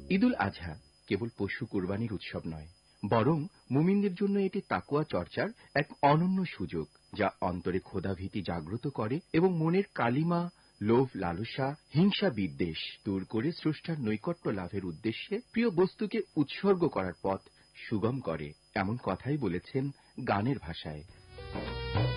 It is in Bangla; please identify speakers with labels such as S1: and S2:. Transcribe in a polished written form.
S1: ঈদুল আজহা কেবল পশু কুরবানির উৎসব নয়, বরং মুমিনদের জন্য এটি তাকওয়া চর্চার এক অনন্য সুযোগ, যা অন্তরে খোদাভীতি জাগ্রত করে এবং মনের কালিমা, লোভ, লালসা, হিংসা, বিদ্বেষ দূর করে স্রষ্টার নৈকট্য লাভের উদ্দেশ্যে প্রিয় বস্তুকে উৎসর্গ করার পথ সুগম করে। এমন কথাই বলেছেন গানের ভাষায়।